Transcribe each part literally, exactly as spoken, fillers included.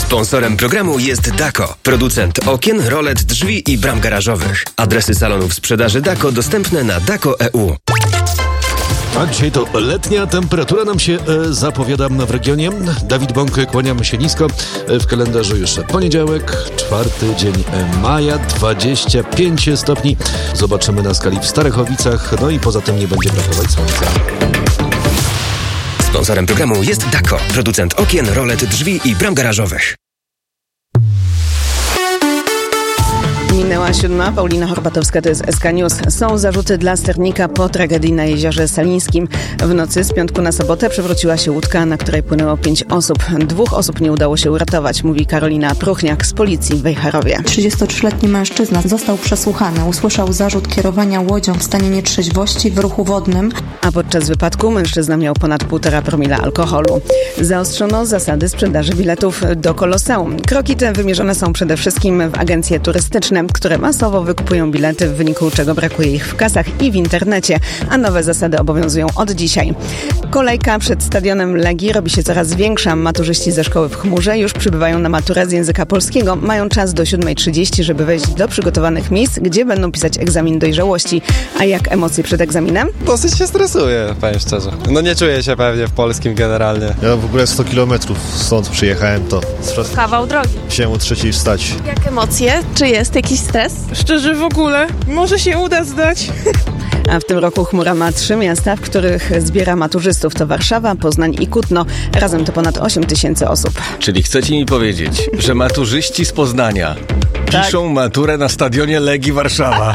Sponsorem programu jest Dako, producent okien, rolet, drzwi i bram garażowych. Adresy salonów sprzedaży Dako dostępne na dako kropka e u. A dzisiaj to letnia temperatura nam się e, zapowiada w regionie. Dawid Bąk, kłaniamy się nisko. E, w kalendarzu już poniedziałek, czwarty dzień maja, dwadzieścia pięć stopni. Zobaczymy na skali w Starachowicach, no i poza tym nie będzie brakować słońca. Sponsorem programu jest Dako, producent okien, rolet, drzwi i bram garażowych. Minęła siódma, Paulina Horbatowska, to jest S K News. Są zarzuty dla sternika po tragedii na Jeziorze Salińskim. W nocy z piątku na sobotę przewróciła się łódka, na której płynęło pięć osób. Dwóch osób nie udało się uratować, mówi Karolina Pruchniak z policji w Wejherowie. trzydziestotrzyletni mężczyzna został przesłuchany. Usłyszał zarzut kierowania łodzią w stanie nietrzeźwości w ruchu wodnym. A podczas wypadku mężczyzna miał ponad półtora promila alkoholu. Zaostrzono zasady sprzedaży biletów do Koloseum. Kroki te wymierzone są przede wszystkim w agencje turystyczne, które masowo wykupują bilety, w wyniku czego brakuje ich w kasach i w internecie, a nowe zasady obowiązują od dzisiaj. Kolejka przed stadionem Legii robi się coraz większa. Maturzyści ze szkoły w Chmurze już przybywają na maturę z języka polskiego. Mają czas do siódma trzydzieści, żeby wejść do przygotowanych miejsc, gdzie będą pisać egzamin dojrzałości. A jak emocje przed egzaminem? Dosyć się stresuję, powiem szczerze. No nie czuję się pewnie w polskim generalnie. Ja w ogóle sto kilometrów stąd przyjechałem, to kawał drogi. Musiałem o trzeciej wstać. Jak emocje? Czy jest jakiś stres? Szczerze w ogóle, może się uda zdać. A w tym roku Chmura ma trzy miasta, w których zbiera maturzystów. To Warszawa, Poznań i Kutno. Razem to ponad osiem tysięcy osób. Czyli chcecie mi powiedzieć, że maturzyści z Poznania piszą tak. maturę na stadionie Legii Warszawa.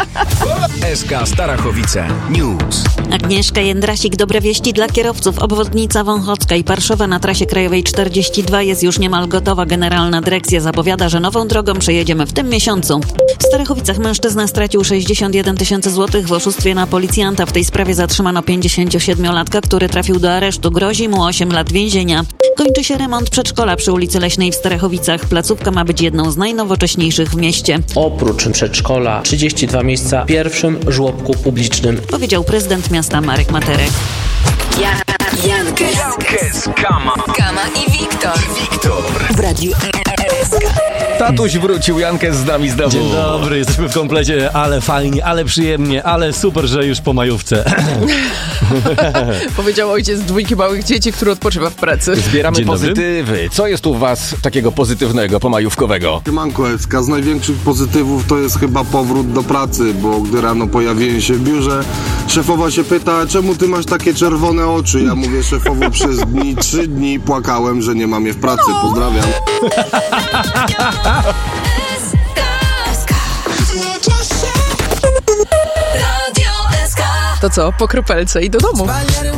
S K Starachowice News. Agnieszka Jędrasik, dobre wieści dla kierowców. Obwodnica Wąchocka i Parszowa na trasie krajowej czterdzieści dwa jest już niemal gotowa. Generalna dyrekcja zapowiada, że nową drogą przejedziemy w tym miesiącu. W Starachowicach mężczyzna stracił sześćdziesiąt jeden tysięcy złotych w oszustwie na policjanta. W tej sprawie zatrzymano pięćdziesięciosiedmiolatka, który trafił do aresztu. Grozi mu osiem lat więzienia. Kończy się remont przedszkola przy ulicy Leśnej w Starachowicach. Placówka ma być jedną z najnowocześniejszych w mieście. Oprócz przedszkola trzydzieści dwa miejsca w pierwszym żłobku publicznym, powiedział prezydent miasta Marek Materek. Ja, Jankes, Jankes, Kama, Kama i Wiktor. I Wiktor w Radiu S K. Tatuś wrócił, Jankes z nami znowu. Dzień dobry, jesteśmy w komplecie, ale fajnie, ale przyjemnie, ale super, że już po majówce. Powiedział ojciec dwójki małych dzieci, który odpoczywa w pracy. Zbieramy Dzień pozytywy. Dobry. Co jest u was takiego pozytywnego, pomajówkowego? Siemanko S K, z największych pozytywów to jest chyba powrót do pracy, bo gdy rano pojawiłem się w biurze, szefowa się pyta, czemu ty masz takie czerwone oczy? Ja mówię, szefowo, przez dni, trzy dni płakałem, że nie mam je w pracy. Pozdrawiam. To co, po kropelce i do domu.